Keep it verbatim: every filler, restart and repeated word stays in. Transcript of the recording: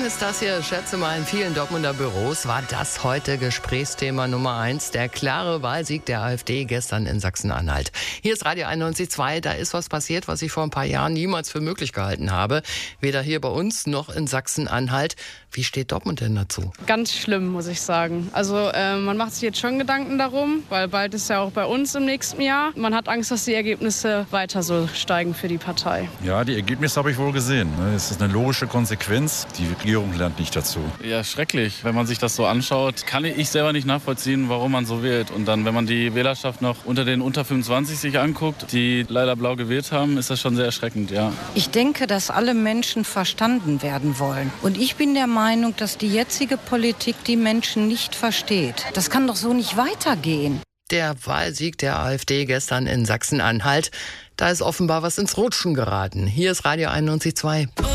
ist das hier, schätze mal, in vielen Dortmunder Büros war das heute Gesprächsthema Nummer eins. Der klare Wahlsieg der AfD gestern in Sachsen-Anhalt. Hier ist Radio einundneunzig Komma zwei. Da ist was passiert, was ich vor ein paar Jahren niemals für möglich gehalten habe. Weder hier bei uns noch in Sachsen-Anhalt. Wie steht Dortmund denn dazu? Ganz schlimm, muss ich sagen. Also äh, man macht sich jetzt schon Gedanken darum, weil bald ist ja auch bei uns im nächsten Jahr. Man hat Angst, dass die Ergebnisse weiter so steigen für die Partei. Ja, die Ergebnisse habe ich wohl gesehen. Es ist eine logische Konsequenz. Die Regierung lernt nicht dazu. Ja, schrecklich. Wenn man sich das so anschaut, kann ich selber nicht nachvollziehen, warum man so wählt. Und dann, wenn man die Wählerschaft noch unter den unter fünfundzwanzig sich anguckt, die leider blau gewählt haben, ist das schon sehr erschreckend, ja. Ich denke, dass alle Menschen verstanden werden wollen. Und ich bin der Meinung, dass die jetzige Politik die Menschen nicht versteht. Das kann doch so nicht weitergehen. Der Wahlsieg der AfD gestern in Sachsen-Anhalt. Da ist offenbar was ins Rutschen geraten. Hier ist Radio einundneunzig Komma zwei.